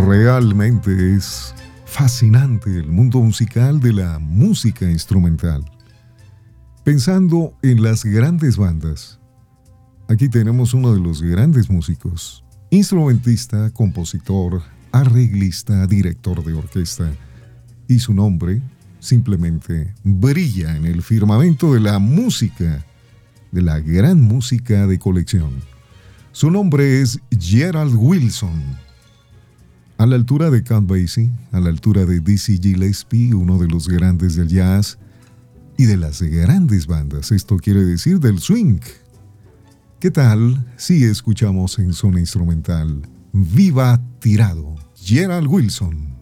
Realmente es fascinante el mundo musical de la música instrumental. Pensando en las grandes bandas, aquí tenemos uno de los grandes músicos, instrumentista, compositor, arreglista, director de orquesta, y su nombre simplemente brilla en el firmamento de la música, de la gran música de colección. Su nombre es Gerald Wilson. A la altura de Count Basie, a la altura de Dizzy Gillespie, uno de los grandes del jazz y de las grandes bandas, esto quiere decir del swing. ¿Qué tal si escuchamos en zona instrumental Viva Tirado, Gerald Wilson?